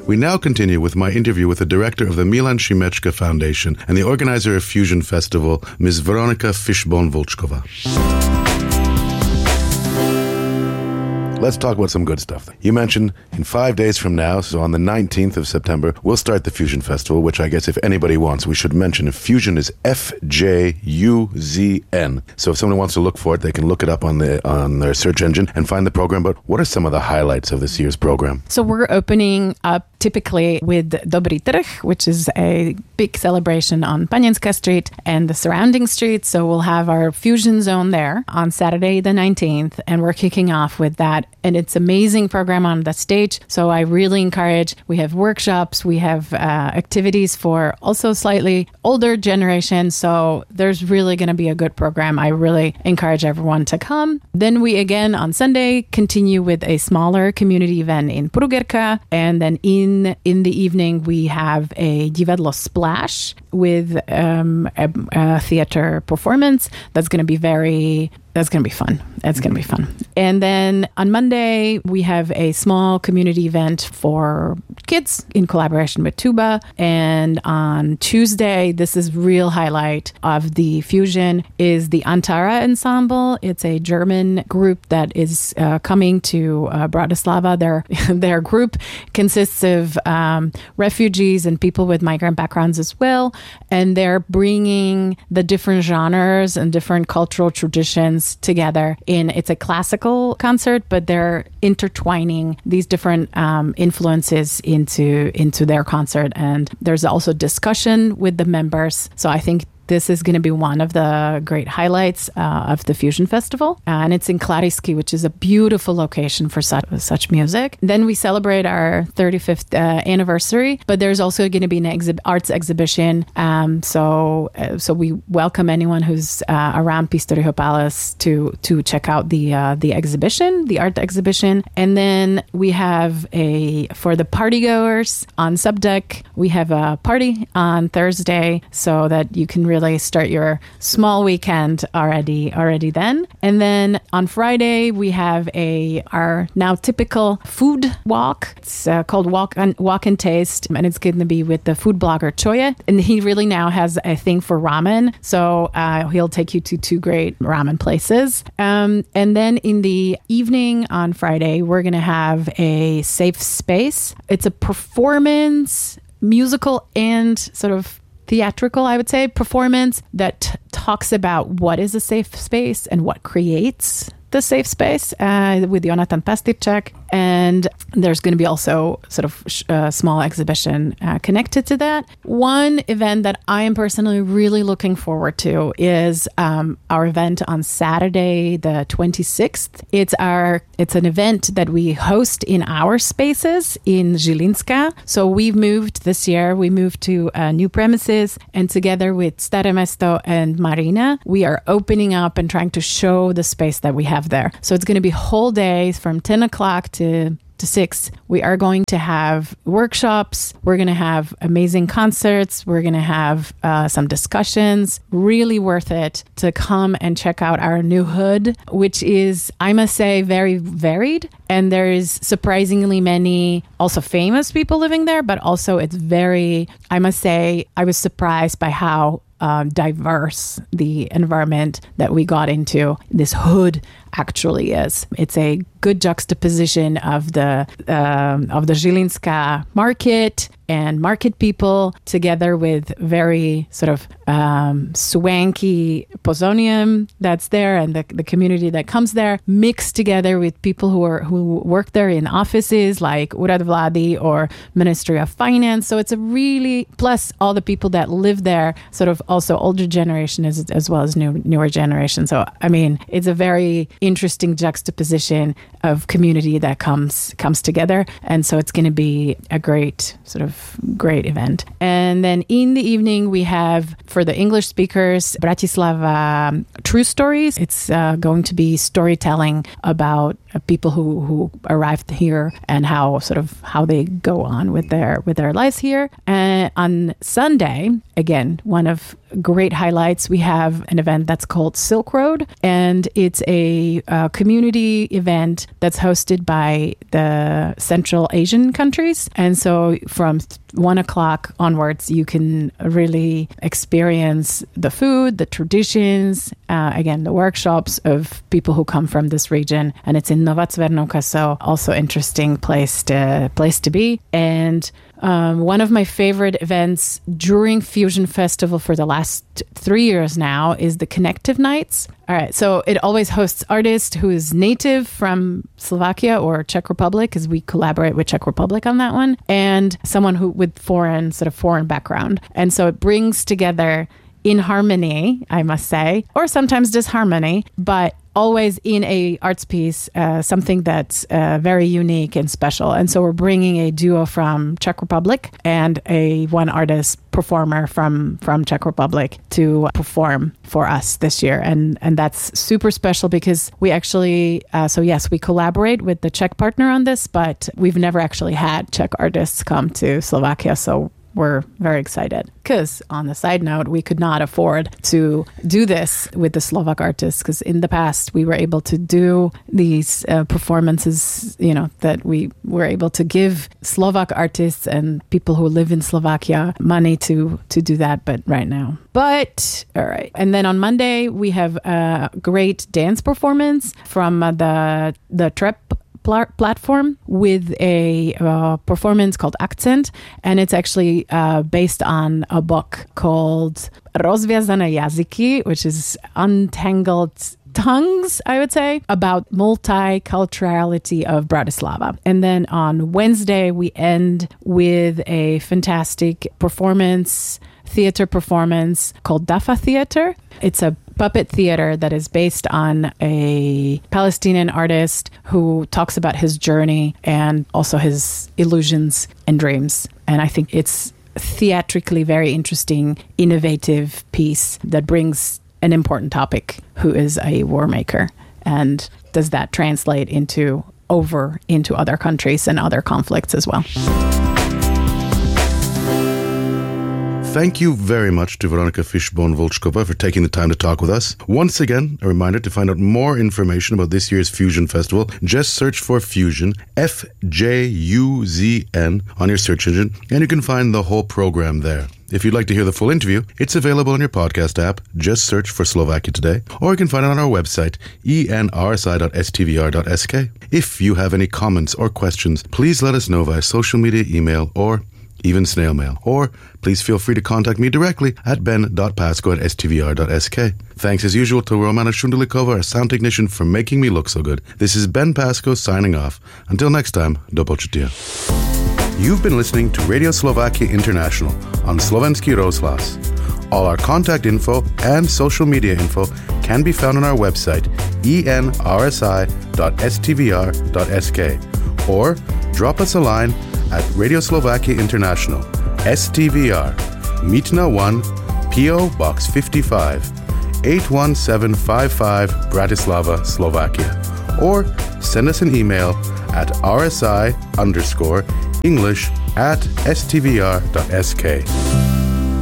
We now continue with my interview with the director of the Milan Šimečka Foundation and the organizer of Fusion Festival, Ms. Veronika Fishbone-Volchkova. Let's talk about some good stuff. You mentioned in 5 days from now, so on the 19th of September, we'll start the Fusion Festival, which I guess if anybody wants, we should mention. Fusion is FJUZN. So if someone wants to look for it, they can look it up on their search engine and find the program. But what are some of the highlights of this year's program? So we're opening up typically with Dobry Trh, which is a big celebration on Panienska Street and the surrounding streets. So we'll have our Fusion Zone there on Saturday the 19th, and we're kicking off with that. And it's an amazing program on the stage. So I really encourage, we have workshops, we have activities for also slightly older generation. So there's really going to be a good program. I really encourage everyone to come. Then we again on Sunday continue with a smaller community event in Prugerka. And then in the evening, we have a Divadlo Splash with a theater performance that's going to be fun. That's going to be fun. And then on Monday, we have a small community event for kids in collaboration with Tuba. And on Tuesday, this is real highlight of the Fusion, is the Antara Ensemble. It's a German group that is coming to Bratislava. Their group consists of refugees and people with migrant backgrounds as well. And they're bringing the different genres and different cultural traditions together it's a classical concert, but they're intertwining these different influences into their concert. And there's also discussion with the members. So I think this is going to be one of the great highlights of the Fusion Festival. And it's in Klarisky, which is a beautiful location for such music. Then we celebrate our 35th anniversary, but there's also going to be an arts exhibition. So we welcome anyone who's around Pistoriho Palace to check out the exhibition, the art exhibition. And then we have for the partygoers on Subdeck, we have a party on Thursday so that you can really start your small weekend already then. And then on Friday, we have our now typical food walk. It's called Walk and Taste, and it's going to be with the food blogger Choya. And he really now has a thing for ramen. So he'll take you to 2 great ramen places. And then in the evening on Friday, we're going to have a safe space. It's a performance, musical and sort of theatrical, I would say, performance that talks about what is a safe space and what creates the safe space with Jonathan Pastirčák. And there's going to be also sort of a small exhibition connected to that. One event that I am personally really looking forward to is our event on Saturday, the 26th. It's an event that we host in our spaces in Žilinska. So we've moved this year. We moved to new premises, and together with Staré Mesto and Marina, we are opening up and trying to show the space that we have there. So it's going to be whole days from 10 o'clock to 6. We are going to have workshops. We're going to have amazing concerts. We're going to have some discussions. Really worth it to come and check out our new hood, which is, I must say, very varied. And there is surprisingly many also famous people living there, but also it's very, I must say, I was surprised by how diverse the environment that we got into this hood actually is. It's a good juxtaposition of the Žilinska market and market people together with very sort of swanky Pozonium that's there and the community that comes there, mixed together with people who work there in offices like Úrad vlády or Ministry of Finance. So it's a really, plus all the people that live there, sort of also older generation as well as newer generation. So I mean, it's a very interesting juxtaposition of community that comes together. And so it's going to be a great event. And then in the evening, we have, for the English speakers, Bratislava True Stories. It's going to be storytelling about people who arrived here and how they go on with their lives here. And on Sunday, again, one of great highlights, we have an event that's called Silk Road, and it's a a community event that's hosted by the Central Asian countries. And so from 1 o'clock onwards, you can really experience the food, the traditions, again, the workshops of people who come from this region. And it's in Nova Cvernovka, so also interesting place to be. And one of my favorite events during Fusion Festival for the last 3 years now is the Connective Nights. All right, so it always hosts artists who is native from Slovakia or Czech Republic, because we collaborate with Czech Republic on that one, and someone who with foreign background. And so it brings together in harmony, I must say, or sometimes disharmony, but always in a arts piece, something that's very unique and special. And so we're bringing a duo from Czech Republic and one artist performer from Czech Republic to perform for us this year. And that's super special because we actually, so yes, we collaborate with the Czech partner on this, but we've never actually had Czech artists come to Slovakia. So we're very excited because, on the side note, we could not afford to do this with the Slovak artists, because in the past we were able to do these performances, that we were able to give Slovak artists and people who live in Slovakia money to do that, but right now. But, all right. And then on Monday, we have a great dance performance from the Trep platform with a performance called Akcent, and it's actually based on a book called Rozviazané jazyky, which is untangled tongues, I would say, about multiculturality of Bratislava. And then on Wednesday, we end with a fantastic theater performance called Dafa Theater. It's a puppet theater that is based on a Palestinian artist who talks about his journey and also his illusions and dreams. And I think it's theatrically very interesting, innovative piece that brings an important topic, who is a war maker. And does that translate into other countries and other conflicts as well? Thank you very much to Veronika Fishbone-Volchkova for taking the time to talk with us. Once again, a reminder to find out more information about this year's Fusion Festival. Just search for Fusion, FJUZN, on your search engine, and you can find the whole program there. If you'd like to hear the full interview, it's available on your podcast app. Just search for Slovakia Today, or you can find it on our website, enrsi.stvr.sk. If you have any comments or questions, please let us know via social media, email, or even snail mail. Or please feel free to contact me directly at ben.pasco@stvr.sk. Thanks as usual to Romana Shundelikova, our sound technician, for making me look so good. This is Ben Pasco signing off. Until next time, do počutia. You've been listening to Radio Slovakia International on Slovenský rozhlas. All our contact info and social media info can be found on our website, enrsi.stvr.sk, or drop us a line at Radio Slovakia International, STVR, Mítna 1, P.O. Box 55, 81755, Bratislava, Slovakia. Or send us an email at rsi_English@stvr.sk.